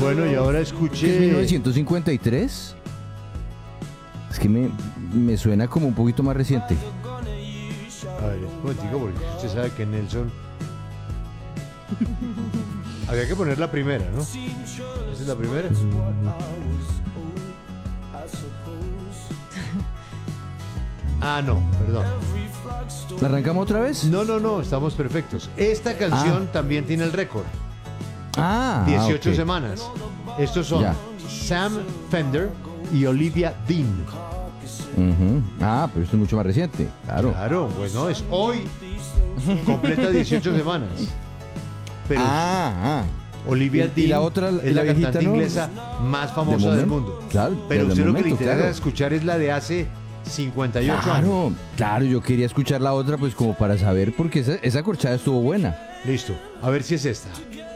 Bueno, y ahora ¿Qué es escuche. 1953? Es que me suena como un poquito más reciente. A ver, un momentico, porque usted sabe que Nelson. Había que poner la primera, ¿no? ¿Esa es la primera? Ah, no, perdón. ¿La arrancamos otra vez? No, estamos perfectos. Esta canción también tiene el récord. 18 ok. semanas. Estos son Ya. Sam Fender y Olivia Dean. Ujú. Pero esto es mucho más reciente. Claro. Claro, bueno, es hoy. Completa 18 semanas. Pero Olivia Y Dean la otra, es la la viejita, cantante ¿no? inglesa más famosa ¿De del momento? mundo. Claro, Pero de usted lo que le momento, interesa claro. escuchar es la de hace 58 años. Claro, claro, yo quería escuchar la otra pues como para saber porque esa corchada estuvo buena. Listo, a ver si es esta.